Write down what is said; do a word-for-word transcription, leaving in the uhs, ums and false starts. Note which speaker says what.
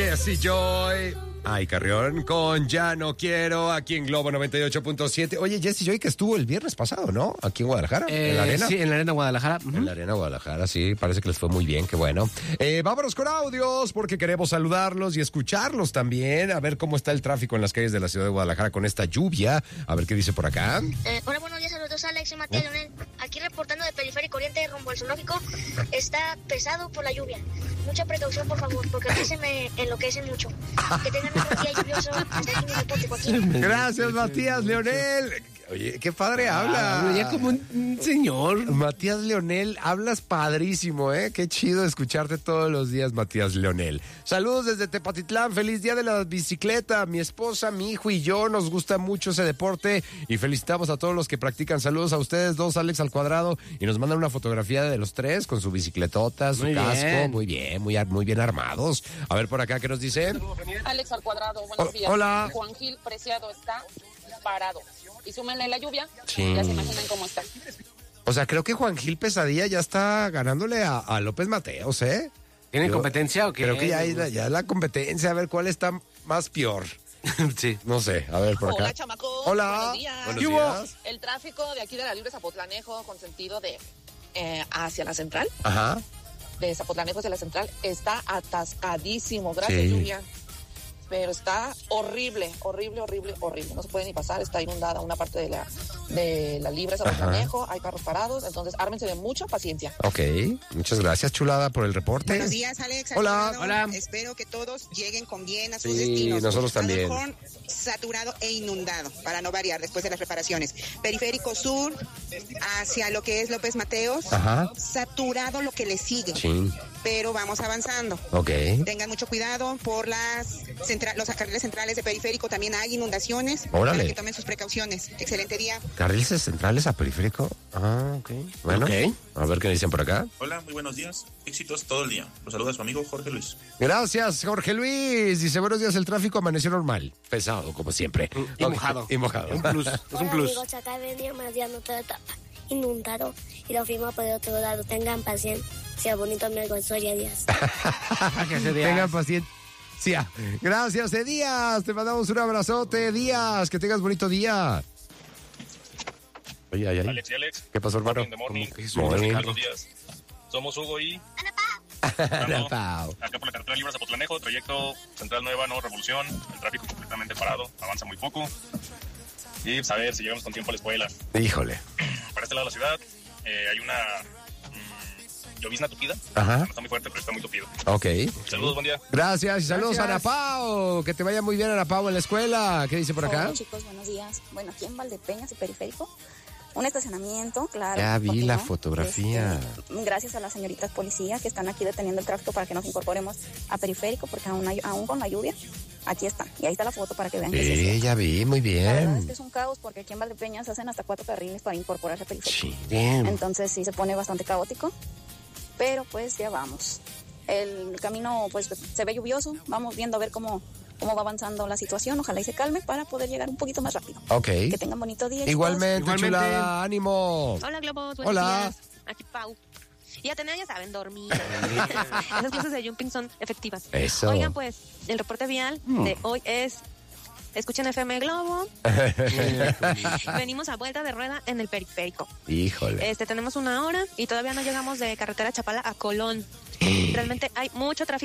Speaker 1: Jesse Joy. Ay, Carrión, con Ya No Quiero, aquí en Globo noventa y ocho punto siete. Oye, Jesse Joy, que estuvo el viernes pasado, ¿no? Aquí en Guadalajara,
Speaker 2: eh,
Speaker 1: en la arena.
Speaker 2: Sí, en la arena Guadalajara. Uh-huh.
Speaker 1: En la arena Guadalajara, sí, parece que les fue muy bien, qué bueno. Eh, vámonos con audios, porque queremos saludarlos y escucharlos también, a ver cómo está el tráfico en las calles de la ciudad de Guadalajara con esta lluvia. A ver qué dice por acá.
Speaker 3: Eh, hola, buenos días a los dos, Alex y Mateo Leonel. Aquí reportando de Periférico Oriente rumbo al zoológico. Está pesado por la lluvia. Mucha precaución, por favor, porque aquí se me enloquece mucho. Que tengan un buen día lluvioso. Hasta aquí mi reporte, Joaquín.
Speaker 1: Gracias, Matías Leonel. Oye, qué padre habla.
Speaker 2: Ah, ya como un, un señor.
Speaker 1: Matías Leonel, hablas padrísimo, ¿eh? Qué chido escucharte todos los días, Matías Leonel. Saludos desde Tepatitlán, feliz día de la bicicleta. Mi esposa, mi hijo y yo nos gusta mucho ese deporte y felicitamos a todos los que practican. Saludos a ustedes dos, Alex al cuadrado, y nos mandan una fotografía de los tres con su bicicletota, su
Speaker 2: muy
Speaker 1: casco.
Speaker 2: Bien.
Speaker 1: Muy bien, muy, muy bien armados. A ver por acá, ¿qué nos dice?
Speaker 4: Alex al cuadrado, buenos
Speaker 1: Oh,
Speaker 4: días.
Speaker 1: hola.
Speaker 4: Juan Gil Preciado está parado. Y súmenle la lluvia,
Speaker 1: Sí.
Speaker 4: ya se imaginan cómo está.
Speaker 1: O sea, creo que Juan Gil Pesadilla ya está ganándole a, a López Mateos, ¿eh?
Speaker 2: ¿Tiene
Speaker 1: Yo
Speaker 2: competencia o qué?
Speaker 1: Creo que ya es, la, ya es la competencia, a ver cuál está más peor.
Speaker 2: Sí.
Speaker 1: No sé, a ver por acá.
Speaker 5: Hola, chamacos.
Speaker 1: Hola.
Speaker 5: Buenos días.
Speaker 1: Buenos
Speaker 2: ¿Qué hubo?
Speaker 1: días.
Speaker 5: El tráfico de aquí de la Libre Zapotlanejo con sentido de eh, hacia la central,
Speaker 1: Ajá.
Speaker 5: de Zapotlanejo hacia la central, está atascadísimo. Gracias,
Speaker 1: Sí.
Speaker 5: lluvia. Pero está horrible, horrible, horrible, horrible. No se puede ni pasar, está inundada una parte de la, de la Libre Zapotlanejo, hay carros parados, entonces ármense de mucha paciencia.
Speaker 1: Ok, muchas gracias, chulada, por el reporte.
Speaker 6: Buenos días, Alex.
Speaker 1: Hola.
Speaker 6: Alvarado.
Speaker 2: Hola.
Speaker 6: Espero que todos lleguen con bien a sus
Speaker 1: Sí,
Speaker 6: destinos.
Speaker 1: nosotros también.
Speaker 6: Alarcón saturado e inundado, para no variar después de las reparaciones. Periférico Sur, hacia lo que es López Mateos,
Speaker 1: Ajá.
Speaker 6: saturado lo que le sigue,
Speaker 1: Sí,
Speaker 6: pero vamos avanzando.
Speaker 1: ok.
Speaker 6: Tengan mucho cuidado por las centra- los carriles centrales de Periférico, también hay inundaciones.
Speaker 1: Órale.
Speaker 6: Para que tomen sus precauciones. Excelente día.
Speaker 1: ¿Carriles centrales a periférico? Ah, ok. Bueno,
Speaker 2: Ok.
Speaker 1: a ver qué dicen por acá.
Speaker 7: Hola, muy buenos días. Éxitos todo el día. Los saluda su amigo Jorge Luis.
Speaker 1: Gracias, Jorge Luis. Dice, buenos días, el tráfico amaneció normal. Pesado, como siempre.
Speaker 2: Y
Speaker 1: Ok,
Speaker 2: mojado.
Speaker 1: Y mojado.
Speaker 2: Un plus. Es un
Speaker 3: Hola,
Speaker 2: plus.
Speaker 3: amigos, acá venía Mariano Tata, inundado y lo fuimos por el otro lado. Tengan paciencia, bonito miércoles, soy Díaz.
Speaker 2: Gracias, Díaz.
Speaker 1: Tengan paciencia. Gracias, de Díaz. Te mandamos un abrazote, Díaz. Que tengas bonito día. Oye, ay, ay.
Speaker 7: Alex y Alex.
Speaker 1: ¿Qué pasó, hermano?
Speaker 7: Morning, the morning.
Speaker 1: ¿Cómo que es morning?
Speaker 7: Buenos días. Somos Hugo y...
Speaker 1: Ana Pao.
Speaker 7: Acá por la carretera Libre Zapotlanejo, trayecto Central Nueva, no Revolución. El tráfico completamente parado, avanza muy poco. Y pues, a ver si llegamos con tiempo a la escuela.
Speaker 1: Híjole.
Speaker 7: Para este lado de la ciudad eh, hay una mm, llovizna tupida.
Speaker 1: Ajá.
Speaker 7: No está muy fuerte, pero está muy tupido.
Speaker 1: Ok.
Speaker 7: Saludos, buen día.
Speaker 1: Gracias y saludos
Speaker 2: Gracias.
Speaker 1: a Ana Pao. Que te vaya muy bien, Ana Pao, en la escuela. ¿Qué dice por acá?
Speaker 8: Hola chicos, buenos días. Bueno, aquí en Valdepeñas y Periférico, un estacionamiento, claro.
Speaker 1: Ya vi
Speaker 8: ¿por qué
Speaker 1: la
Speaker 8: no?
Speaker 1: fotografía.
Speaker 8: Este, gracias a las señoritas policías que están aquí deteniendo el tráfico para que nos incorporemos a Periférico, porque aún, hay- aún con la lluvia, aquí están. Y ahí está la foto para que vean que sí es
Speaker 1: Sí,
Speaker 8: cierto.
Speaker 1: ya vi, muy
Speaker 8: La verdad es
Speaker 1: bien.
Speaker 8: que es un caos porque aquí en Valdepeñas hacen hasta cuatro carriles para incorporarse a Periférico.
Speaker 1: Sí, bien.
Speaker 8: Entonces sí se pone bastante caótico, pero pues ya vamos. El camino pues se ve lluvioso, vamos viendo a ver cómo, cómo va avanzando la situación, ojalá y se calme para poder llegar un poquito más rápido.
Speaker 1: Ok.
Speaker 8: Que tengan bonito día. chicos.
Speaker 1: Igualmente,
Speaker 2: Igualmente.
Speaker 1: chulada, ánimo.
Speaker 9: Hola, Globos, buenos
Speaker 1: Hola.
Speaker 9: días. Aquí Pau. Y Atenea, ya saben, dormir. Esas clases de jumping son efectivas.
Speaker 1: Eso.
Speaker 9: Oigan, pues, el reporte vial de hoy es... Escuchen F M Globo. Venimos a vuelta de rueda en el periférico.
Speaker 1: Híjole.
Speaker 9: Este, tenemos una hora y todavía no llegamos de carretera Chapala a Colón. Realmente hay mucho tráfico.